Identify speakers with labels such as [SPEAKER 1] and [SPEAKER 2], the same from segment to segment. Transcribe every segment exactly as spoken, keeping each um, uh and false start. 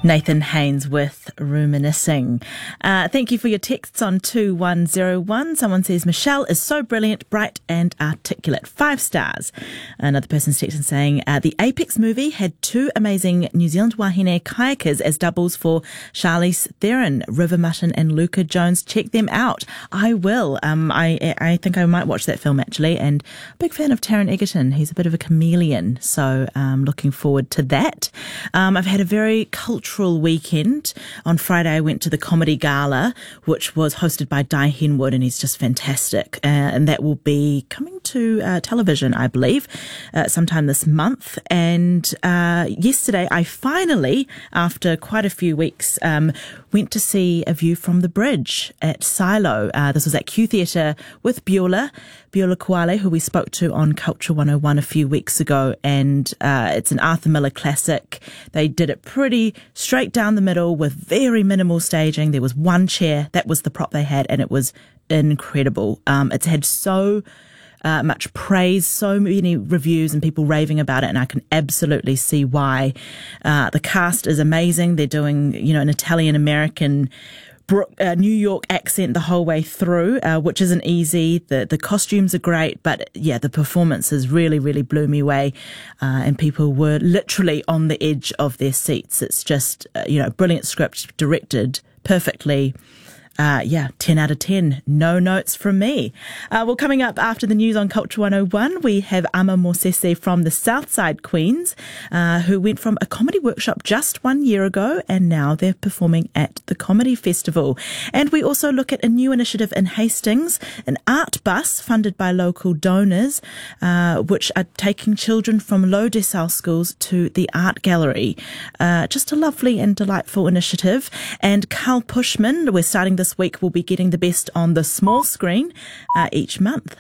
[SPEAKER 1] Nathan Haynes with Reminiscing. Uh, thank you for your texts on two one zero one. Someone says, Michelle is so brilliant, bright and articulate. Five stars. Another person's texting saying, uh, the Apex movie had two amazing New Zealand wahine kayakers as doubles for Charlize Theron, River Mutton and Luca Jones. Check them out. I will. Um, I, I think I might watch that film actually, and a big fan of Taron Egerton. He's a bit of a chameleon, so um, looking forward to that. Um, I've had a very cultural weekend. On Friday, I went to the Comedy Gala, which was hosted by Di Henwood, and he's just fantastic. Uh, and that will be coming to uh, television, I believe, uh, sometime this month. And uh, yesterday, I finally, after quite a few weeks, um, went to see A View from the Bridge at Silo. Uh, this was at Q Theatre with Beulah, Beulah Kuale, who we spoke to on Culture one oh one a few weeks ago. And uh, it's an Arthur Miller classic. They did it pretty straight down the middle with very minimal staging. There was one chair. That was the prop they had, and it was incredible. Um, it's had so uh, much praise, so many reviews and people raving about it, and I can absolutely see why. Uh, the cast is amazing. They're doing, you know, an Italian-American Uh, New York accent the whole way through, uh, which isn't easy. The the costumes are great, but yeah, the performances really, really blew me away, uh, and people were literally on the edge of their seats. It's just, uh, you know, brilliant script, directed perfectly. Uh, yeah, ten out of ten. No notes from me. Uh, well, coming up after the news on Culture one oh one, we have Ama Mosese from the Southside Queens, uh, who went from a comedy workshop just one year ago, and now they're performing at the Comedy Festival. And we also look at a new initiative in Hastings, an art bus funded by local donors, uh, which are taking children from low decile schools to the art gallery. Uh, just a lovely and delightful initiative. And Carl Pushman, we're starting this week, will be getting the best on the small screen uh, each month.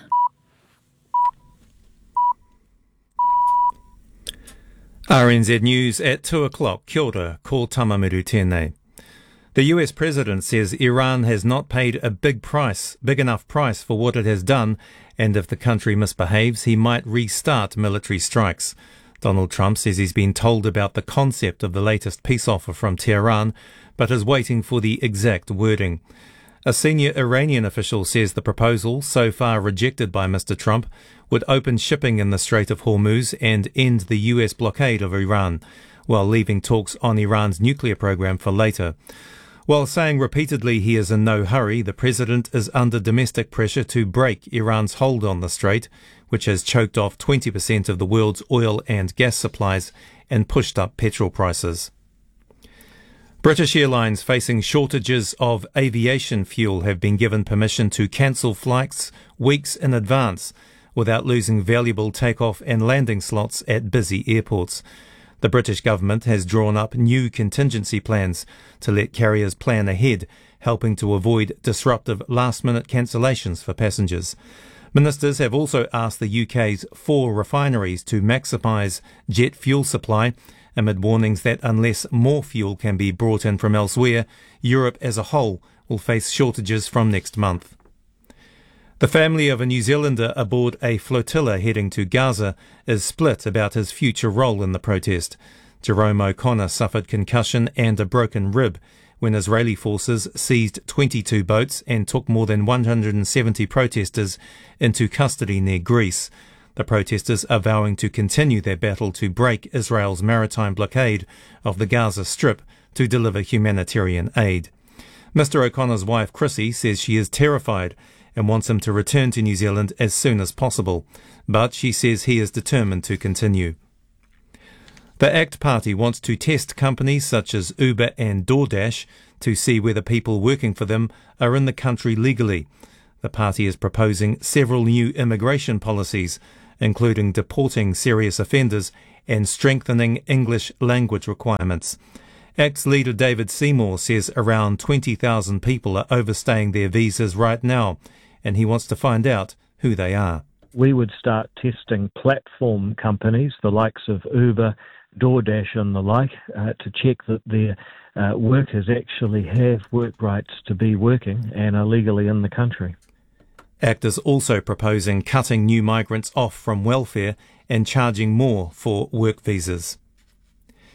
[SPEAKER 2] R N Z News at two o'clock. Kia ora, ko Tamamiru tēnei. The U S president says Iran has not paid a big price, big enough price for what it has done, and if the country misbehaves, he might restart military strikes. Donald Trump says he's been told about the concept of the latest peace offer from Tehran, but is waiting for the exact wording. A senior Iranian official says the proposal, so far rejected by Mister Trump, would open shipping in the Strait of Hormuz and end the U S blockade of Iran, while leaving talks on Iran's nuclear program for later. While saying repeatedly he is in no hurry, the president is under domestic pressure to break Iran's hold on the strait, which has choked off twenty percent of the world's oil and gas supplies and pushed up petrol prices. British Airlines, facing shortages of aviation fuel, have been given permission to cancel flights weeks in advance without losing valuable takeoff and landing slots at busy airports. The British government has drawn up new contingency plans to let carriers plan ahead, helping to avoid disruptive last-minute cancellations for passengers. Ministers have also asked the U K's four refineries to maximise jet fuel supply, amid warnings that unless more fuel can be brought in from elsewhere, Europe as a whole will face shortages from next month. The family of a New Zealander aboard a flotilla heading to Gaza is split about his future role in the protest. Jerome O'Connor suffered concussion and a broken rib when Israeli forces seized twenty-two boats and took more than one hundred seventy protesters into custody near Greece. The protesters are vowing to continue their battle to break Israel's maritime blockade of the Gaza Strip to deliver humanitarian aid. Mister O'Connor's wife, Chrissy, says she is terrified and wants him to return to New Zealand as soon as possible, but she says he is determined to continue. The ACT Party wants to test companies such as Uber and DoorDash to see whether people working for them are in the country legally. The party is proposing several new immigration policies, including deporting serious offenders and strengthening English language requirements. ACT's leader David Seymour says around twenty thousand people are overstaying their visas right now, and he wants to find out who they are.
[SPEAKER 3] We would start testing platform companies, the likes of Uber, DoorDash and the like, uh, to check that their uh, workers actually have work rights to be working and are legally in the country.
[SPEAKER 2] ACT is also proposing cutting new migrants off from welfare and charging more for work visas.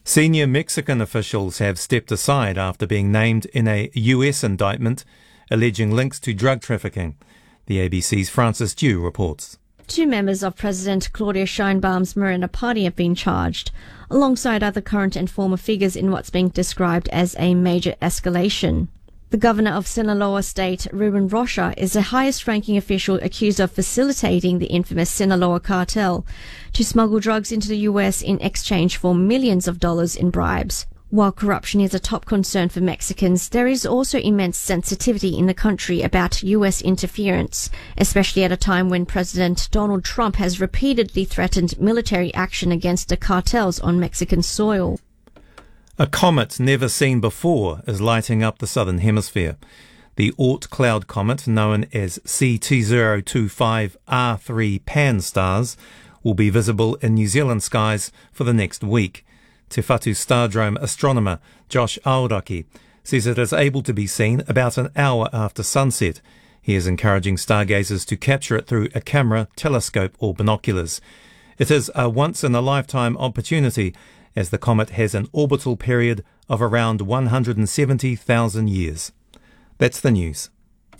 [SPEAKER 2] Senior Mexican officials have stepped aside after being named in a U S indictment alleging links to drug trafficking. The A B C's Francis Dew reports.
[SPEAKER 4] Two members of President Claudia Sheinbaum's Morena Party have been charged, alongside other current and former figures in what's being described as a major escalation. The governor of Sinaloa State, Ruben Rocha, is the highest-ranking official accused of facilitating the infamous Sinaloa cartel to smuggle drugs into the U S in exchange for millions of dollars in bribes. While corruption is a top concern for Mexicans, there is also immense sensitivity in the country about U S interference, especially at a time when President Donald Trump has repeatedly threatened military action against the cartels on Mexican soil.
[SPEAKER 2] A comet never seen before is lighting up the southern hemisphere. The Oort cloud comet, known as C two zero two five R three Pan-STARRS, will be visible in New Zealand skies for the next week. Te Whatu Stardrome astronomer Josh Aoraki says it is able to be seen about an hour after sunset. He is encouraging stargazers to capture it through a camera, telescope or binoculars. It is a once-in-a-lifetime opportunity, as the comet has an orbital period of around one hundred seventy thousand years. That's the news.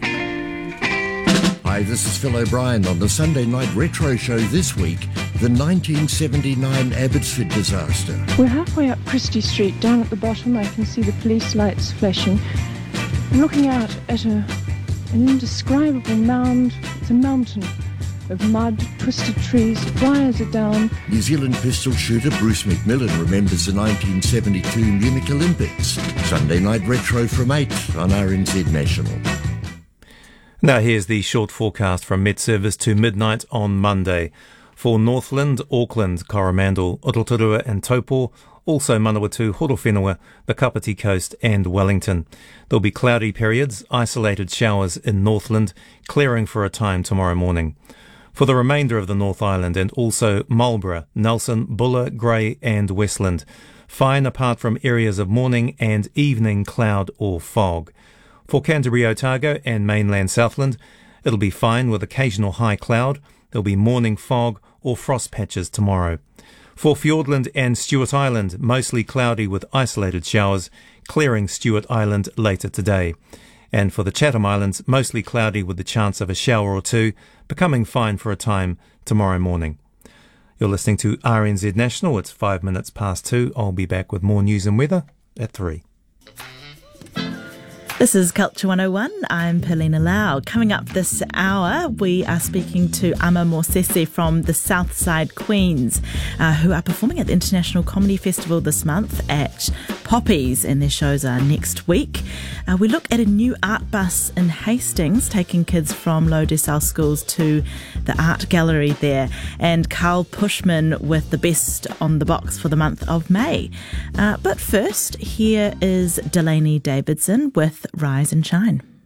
[SPEAKER 5] Hi, this is Phil O'Brien on the Sunday Night Retro Show this week, the nineteen seventy-nine Abbotsford disaster.
[SPEAKER 6] We're halfway up Christie Street. Down at the bottom I can see the police lights flashing. I'm looking out at a, an indescribable mound. It's a mountain of mud, twisted trees, wires are down.
[SPEAKER 5] New Zealand pistol shooter Bruce McMillan remembers the nineteen seventy-two Munich Olympics. Sunday Night Retro from eight on R N Z National.
[SPEAKER 2] Now here's the short forecast from Met Service to midnight on Monday. For Northland, Auckland, Coromandel, Rotorua and Taupo, also Manawatu, Horowhenua, the Kapiti Coast and Wellington. There'll be cloudy periods, isolated showers in Northland, clearing for a time tomorrow morning. For the remainder of the North Island and also Marlborough, Nelson, Buller, Grey and Westland, fine apart from areas of morning and evening cloud or fog. For Canterbury, Otago and mainland Southland, it'll be fine with occasional high cloud. There'll be morning fog or frost patches tomorrow. For Fiordland and Stewart Island, mostly cloudy with isolated showers, clearing Stewart Island later today. And for the Chatham Islands, mostly cloudy with the chance of a shower or two, becoming fine for a time tomorrow morning. You're listening to R N Z National. It's five minutes past two. I'll be back with more news and weather at three.
[SPEAKER 1] This is Culture one oh one. I'm Perlina Lau. Coming up this hour, we are speaking to Ama Morsese from the Southside Queens, uh, who are performing at the International Comedy Festival this month at Poppies, and their shows are next week. Uh, we look at a new art bus in Hastings, taking kids from Low Decile schools to the art gallery there, and Carl Pushman with the best on the box for the month of May. Uh, but first, here is Delaney Davidson with Rise and Shine.